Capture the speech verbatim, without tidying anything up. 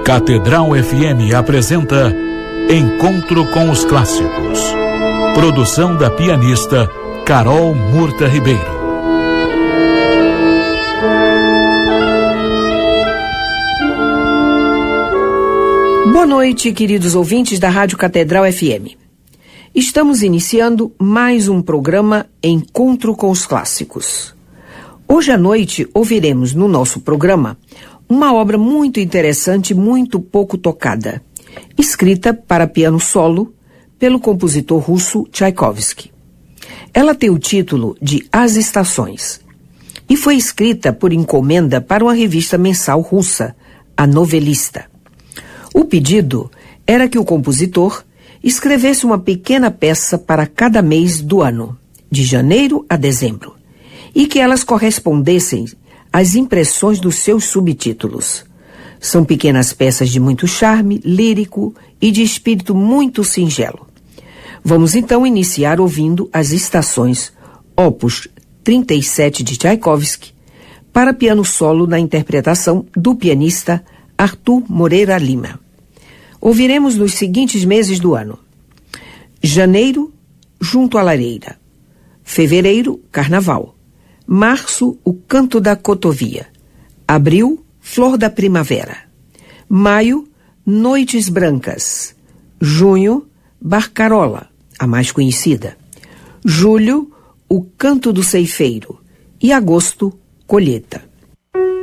Catedral F M apresenta Encontro com os Clássicos. Produção da pianista Carol Murta Ribeiro. Boa noite, queridos ouvintes da Rádio Catedral F M. Estamos iniciando mais um programa Encontro com os Clássicos. Hoje à noite ouviremos no nosso programa uma obra muito interessante e muito pouco tocada, escrita para piano solo pelo compositor russo Tchaikovsky. Ela tem o título de As Estações e foi escrita por encomenda para uma revista mensal russa, a Novelista. O pedido era que o compositor escrevesse uma pequena peça para cada mês do ano, de janeiro a dezembro, e que elas correspondessem às impressões dos seus subtítulos. São pequenas peças de muito charme, lírico e de espírito muito singelo. Vamos então iniciar ouvindo As Estações, opus trinta e sete de Tchaikovsky, para piano solo na interpretação do pianista Arthur Moreira Lima. Ouviremos nos seguintes meses do ano: janeiro, Junto à Lareira; fevereiro, Carnaval; março, O Canto da Cotovia; abril, Flor da Primavera; maio, Noites Brancas; junho, Barcarola, a mais conhecida; julho, O Canto do Ceifeiro; e agosto, Colheita.